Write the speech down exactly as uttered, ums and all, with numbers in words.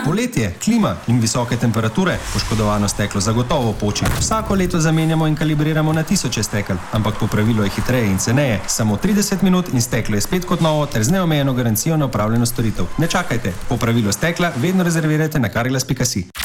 Poletje, klima in visoke temperature. Poškodovano steklo zagotovo poči. Vsako leto zamenjamo in kalibriramo na tisoče stekel, ampak popravilo je hitreje in ceneje. Samo trideset minut in steklo je spet kot novo ter z neomejeno garancijo na opravljeno storitev. Ne čakajte, popravilo stekla vedno rezervirajte na carglass pika si.